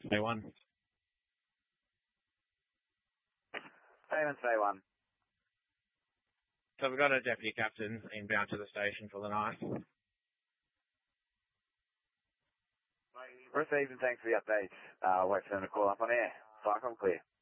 Day one. Payment day one. So we've got a deputy captain inbound to the station for the night. Received and thanks for the update. I'll wait for them to call up on air. Cycle clear.